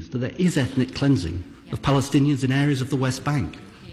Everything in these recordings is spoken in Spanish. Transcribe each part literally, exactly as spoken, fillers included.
believe that there is ethnic cleansing of Palestinians in areas of the West Bank.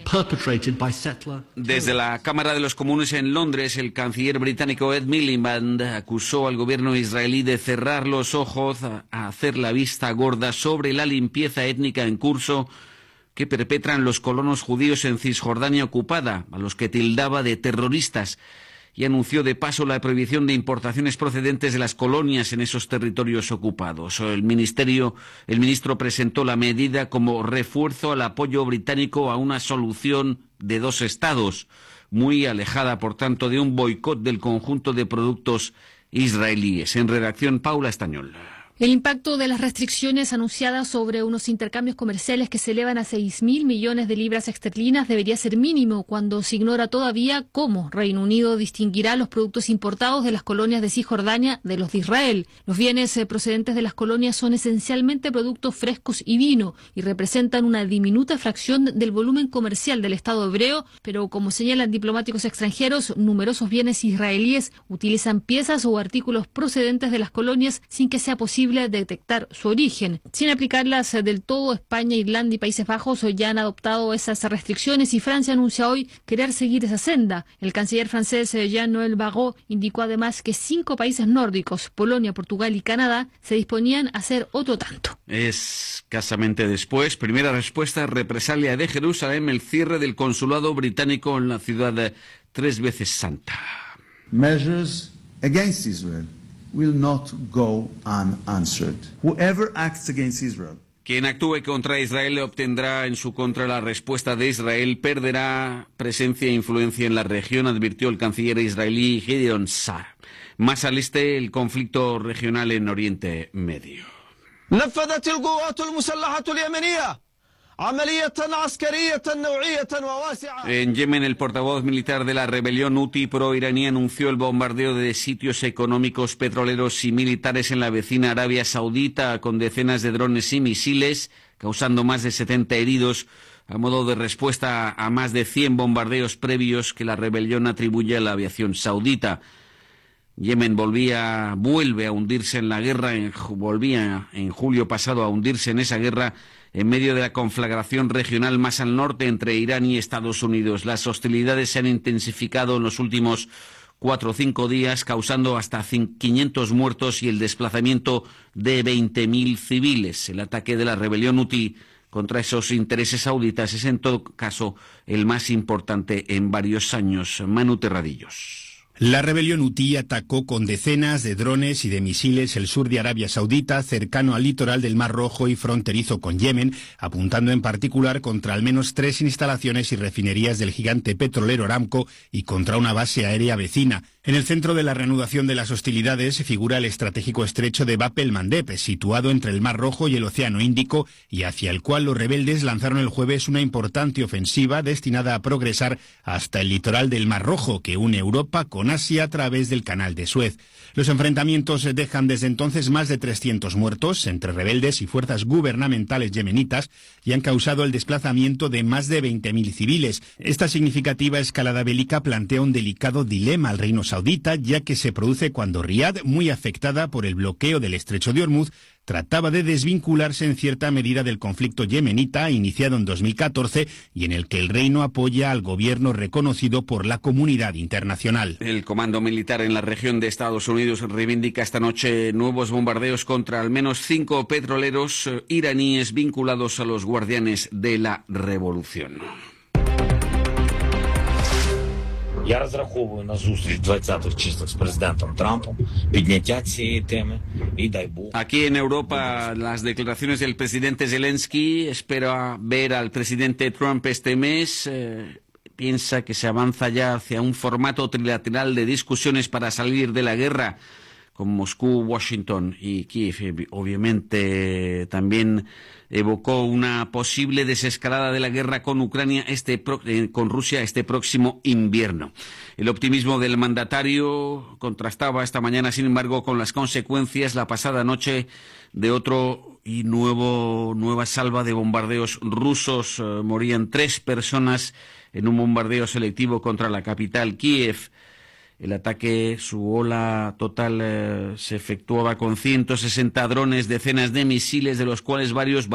Desde la Cámara de los Comunes en Londres, el canciller británico Ed Miliband acusó al gobierno israelí de cerrar los ojos, a hacer la vista gorda sobre la limpieza étnica en curso que perpetran los colonos judíos en Cisjordania ocupada, a los que tildaba de terroristas, y anunció de paso la prohibición de importaciones procedentes de las colonias en esos territorios ocupados. El ministerio, el ministro presentó la medida como refuerzo al apoyo británico a una solución de dos estados, muy alejada, por tanto, de un boicot del conjunto de productos israelíes. En redacción, Paula Estañol. El impacto de las restricciones anunciadas sobre unos intercambios comerciales que se elevan a seis mil millones de libras esterlinas debería ser mínimo cuando se ignora todavía cómo Reino Unido distinguirá los productos importados de las colonias de Cisjordania de los de Israel. Los bienes procedentes de las colonias son esencialmente productos frescos y vino y representan una diminuta fracción del volumen comercial del Estado hebreo, pero como señalan diplomáticos extranjeros, numerosos bienes israelíes utilizan piezas o artículos procedentes de las colonias sin que sea posible detectar su origen. Sin aplicarlas del todo, España, Irlanda y Países Bajos ya han adoptado esas restricciones y Francia anuncia hoy querer seguir esa senda. El canciller francés Jean-Noël Barrot indicó además que cinco países nórdicos, Polonia, Portugal y Canadá, se disponían a hacer otro tanto. Escasamente después, primera respuesta, represalia de Jerusalén, el cierre del consulado británico en la ciudad tres veces santa. Measures against Israel will not go unanswered. Whoever acts against Israel. Quien actúe contra Israel obtendrá en su contra la respuesta de Israel, perderá presencia e influencia en la región, advirtió el canciller israelí Gideon Sa'ar. Más al este, el conflicto regional en Oriente Medio. En Yemen, el portavoz militar de la rebelión Houthi pro-iraní anunció el bombardeo de sitios económicos, petroleros y militares en la vecina Arabia Saudita con decenas de drones y misiles, causando más de setenta heridos, a modo de respuesta a más de cien bombardeos previos que la rebelión atribuye a la aviación saudita. Yemen volvía, vuelve a hundirse en la guerra, en, volvía en julio pasado a hundirse en esa guerra en medio de la conflagración regional más al norte entre Irán y Estados Unidos. Las hostilidades se han intensificado en los últimos cuatro o cinco días, causando hasta quinientos muertos y el desplazamiento de veinte mil civiles. El ataque de la rebelión Houthi contra esos intereses sauditas es en todo caso el más importante en varios años. Manu Terradillos. La rebelión Houthi atacó con decenas de drones y de misiles el sur de Arabia Saudita, cercano al litoral del Mar Rojo y fronterizo con Yemen, apuntando en particular contra al menos tres instalaciones y refinerías del gigante petrolero Aramco y contra una base aérea vecina. En el centro de la reanudación de las hostilidades figura el estratégico estrecho de Bab el-Mandeb, situado entre el Mar Rojo y el Océano Índico, y hacia el cual los rebeldes lanzaron el jueves una importante ofensiva destinada a progresar hasta el litoral del Mar Rojo, que une Europa con Asia a través del Canal de Suez. Los enfrentamientos dejan desde entonces más de trescientos muertos entre rebeldes y fuerzas gubernamentales yemenitas y han causado el desplazamiento de más de veinte mil civiles. Esta significativa escalada bélica plantea un delicado dilema al reino saudita, ya que se produce cuando Riad, muy afectada por el bloqueo del estrecho de Hormuz, trataba de desvincularse en cierta medida del conflicto yemenita iniciado en dos mil catorce y en el que el reino apoya al gobierno reconocido por la comunidad internacional. El comando militar en la región de Estados Unidos reivindica esta noche nuevos bombardeos contra al menos cinco petroleros iraníes vinculados a los guardianes de la revolución. Я розраховую на зустріч двадцятих числах з президентом Трампом, підняття цієї теми і дай Бог. Aquí en Europa, las declaraciones del presidente Zelensky, espera ver al presidente Trump este mes, eh, piensa que se avanza ya hacia un formato trilateral de discusiones para salir de la guerra con Moscú, Washington y Kiev. Obviamente también evocó una posible desescalada de la guerra con Ucrania, este pro, eh, con Rusia este próximo invierno. El optimismo del mandatario contrastaba esta mañana, sin embargo, con las consecuencias la pasada noche de otro y nuevo nueva salva de bombardeos rusos. Eh, morían tres personas en un bombardeo selectivo contra la capital, Kiev. El ataque, su ola total, eh, se efectuaba con ciento sesenta drones, decenas de misiles, de los cuales varios